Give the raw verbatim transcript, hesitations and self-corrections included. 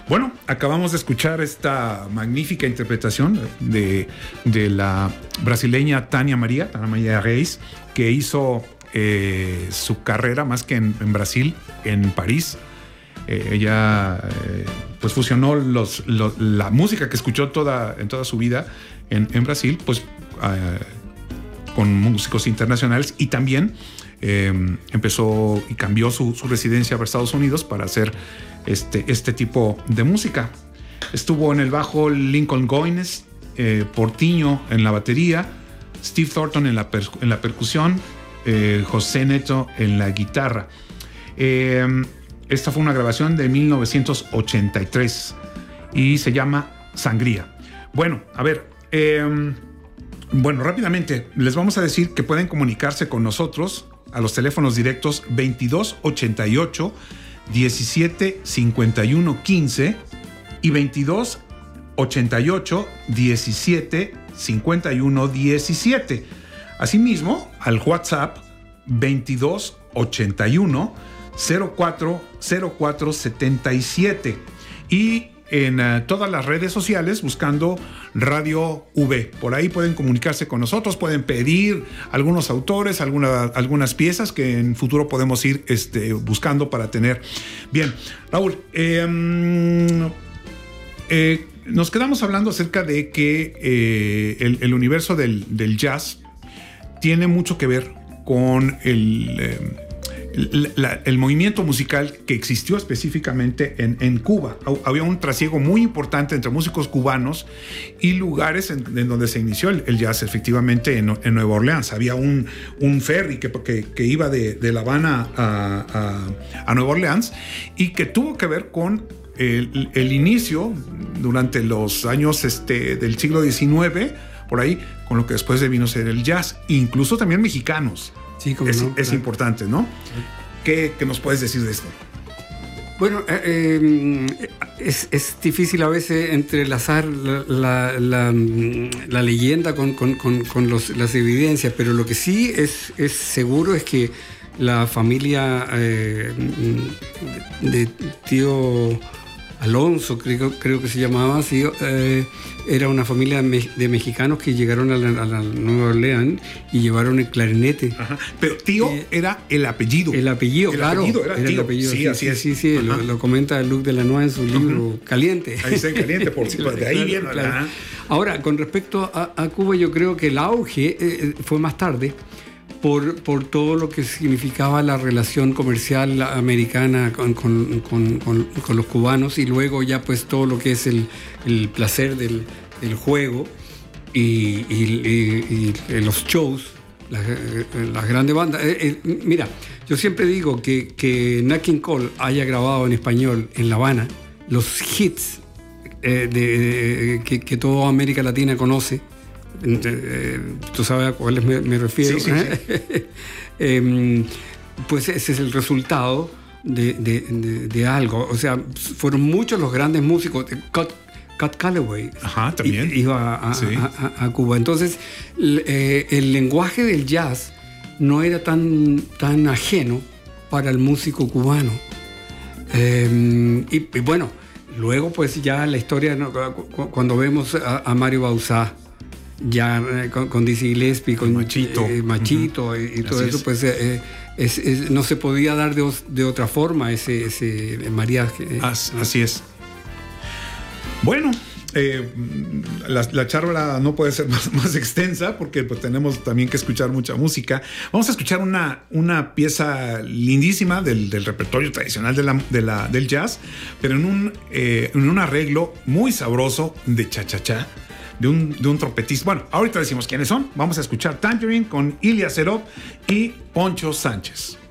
Bueno, acabamos de escuchar esta magnífica interpretación de, de la brasileña Tania María, Tania María Reis, que hizo eh, su carrera más que en, en Brasil, en París. Eh, ella eh, pues fusionó los, los, la música que escuchó toda, en toda su vida en, en Brasil, pues eh, con músicos internacionales, y también eh, empezó y cambió su, su residencia para Estados Unidos para hacer este, este tipo de música. Estuvo en el bajo Lincoln Goines, eh, Portinho en la batería, Steve Thornton en la, per, en la percusión, eh, José Neto en la guitarra. Eh, esta fue una grabación de mil novecientos ochenta y tres y se llama Sangría. Bueno, a ver, eh, bueno, rápidamente les vamos a decir que pueden comunicarse con nosotros a los teléfonos directos veintidós ochenta y ocho diecisiete cincuenta y uno quince y veintidós ochenta y ocho diecisiete cincuenta y uno diecisiete. Asimismo, al WhatsApp veintidós ochenta y uno cero cuatro cero cuatro setenta y siete, y en uh, todas las redes sociales buscando Radio V. Por ahí pueden comunicarse con nosotros, pueden pedir algunos autores, alguna, algunas piezas que en futuro podemos ir este, buscando para tener. Bien, Raúl, eh, eh, nos quedamos hablando acerca de que eh, el, el universo del, del jazz tiene mucho que ver con el... Eh, El, la, el movimiento musical que existió específicamente en, en Cuba. Había un trasiego muy importante entre músicos cubanos y lugares en, en donde se inició el, el jazz, efectivamente, en, en Nueva Orleans. Había un, un ferry que, que, que iba de, de La Habana a, a, a Nueva Orleans y que tuvo que ver con el, el inicio durante los años este, del siglo diecinueve, por ahí, con lo que después vino a ser el jazz, incluso también mexicanos. Sí, como es, no, es claro. importante, ¿no? ¿Qué, ¿Qué nos puedes decir de esto? Bueno, eh, eh, es, es difícil a veces entrelazar la, la, la, la leyenda con, con, con, con los, las evidencias, pero lo que sí es, es seguro es que la familia eh, de tío Alonso, creo, creo que se llamaba así, eh, era una familia de mexicanos que llegaron a la, a la Nueva Orleans y llevaron el clarinete. Ajá. Pero tío eh, era el apellido. El apellido, el claro. Apellido era, era tío. El apellido, sí, sí, así sí, es. Sí, sí, lo, lo comenta Luc Delanois en su libro uh-huh. Caliente. Ahí está en Caliente, por si de ahí claro, viene. Claro. Ahora, con respecto a, a Cuba, yo creo que el auge eh, fue más tarde. Por, por todo lo que significaba la relación comercial americana con, con, con, con, con los cubanos, y luego ya pues todo lo que es el, el placer del, del juego y, y, y, y los shows, las, las grandes bandas. Eh, eh, mira, yo siempre digo que, que Nat King Cole haya grabado en español en La Habana los hits eh, de, de, que, que toda América Latina conoce. Eh, tú sabes a cuáles me, me refiero. Sí, sí, sí. eh, pues ese es el resultado de, de, de, de algo. O sea, fueron muchos los grandes músicos. Cut, Cut Calloway. Ajá, también. Iba a, sí. a, a, a Cuba. Entonces, el, eh, el lenguaje del jazz no era tan, tan ajeno para el músico cubano. Eh, y, y bueno, luego pues ya la historia, ¿no? Cuando vemos a, a Mario Bauzá, ya eh, con, con Dizzy Gillespie, con Machito, eh, Machito uh-huh. y, y todo Así eso, es. pues eh, es, es, no se podía dar de, de otra forma ese, ese mariaje. As, así es. Bueno, eh, la, la charla no puede ser más, más extensa porque pues, tenemos también que escuchar mucha música. Vamos a escuchar una, una pieza lindísima del, del repertorio tradicional de la, de la, del jazz, pero en un, eh, en un arreglo muy sabroso de cha-cha-cha. De un, de un trompetista. Bueno, ahorita decimos quiénes son. Vamos a escuchar Tangerine con Ilya Serov y Poncho Sánchez.